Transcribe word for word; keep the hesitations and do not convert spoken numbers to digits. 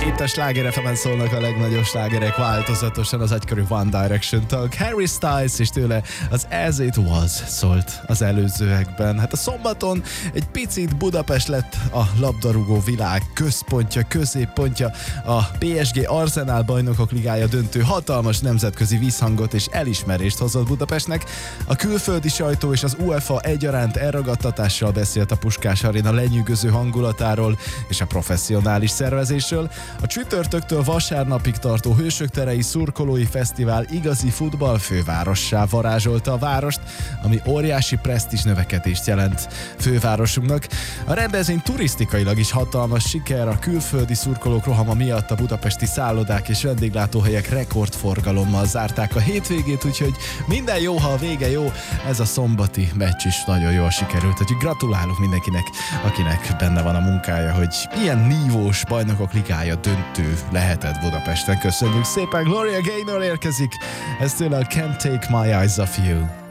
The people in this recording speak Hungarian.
Itt a Sláger ef emen szólnak a legnagyobb slágerek változatosan az egykörű One Direction tag Harry Styles, és tőle az As It Was szólt az előzőekben. Hát a szombaton egy picit Budapest lett a labdarúgó világ központja, középpontja, a pé es gé Arsenal bajnokok ligája döntő hatalmas nemzetközi visszhangot és elismerést hozott Budapestnek. A külföldi sajtó és az UEFA egyaránt elragadtatással beszélt a Puskás Aréna lenyűgöző hangulatáról és a professzionális szervezésről. A csütörtöktől vasárnapig tartó Hősök terei szurkolói fesztivál igazi futballfővárossá varázsolta a várost, ami óriási presztízs növekedést jelent fővárosunknak. A rendezvény turisztikailag is hatalmas siker, a külföldi szurkolók rohama miatt a budapesti szállodák és vendéglátóhelyek rekordforgalommal zárták a hétvégét, úgyhogy minden jó, ha a vége jó. Ez a szombati meccs is nagyon jól sikerült, úgyhogy gratulálok mindenkinek, akinek benne van a munkája, hogy ilyen nívós bajnokok ligája döntő lehetett Budapesten. Köszönjük szépen, Gloria Gaynor érkezik, ez tőle a Can't Take My Eyes Off You.